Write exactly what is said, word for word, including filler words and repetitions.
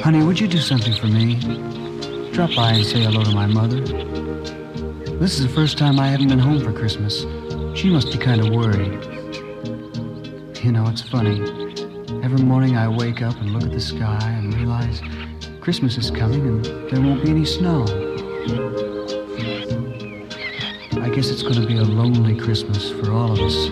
Honey, would you do something for me? Drop by and say hello to my mother. This is the first time I haven't been home for Christmas. She must be kind of worried. You know, it's funny. Every morning I wake up and look at the sky and realize Christmas is coming and there won't be any snow. I guess it's going to be a lonely Christmas for all of us.